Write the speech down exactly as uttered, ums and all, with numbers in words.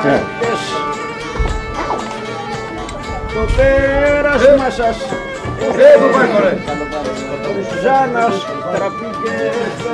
Μάρτες, το πέρασμα σας, Ε, πού πάει, μωρέ. Ζάνας τραπήκε.